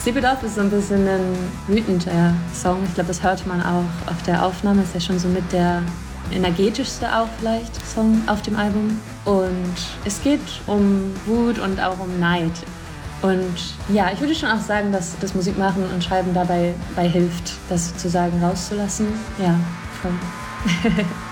Sleep It Off ist so ein bisschen ein wütender Song. Ich glaube, das hört man auch auf der Aufnahme. Ist ja schon so mit der energetischste auch vielleicht Song auf dem Album. Und es geht um Wut und auch um Neid. Und ja, ich würde schon auch sagen, dass das Musikmachen und Schreiben dabei hilft, das sozusagen rauszulassen. Ja, voll.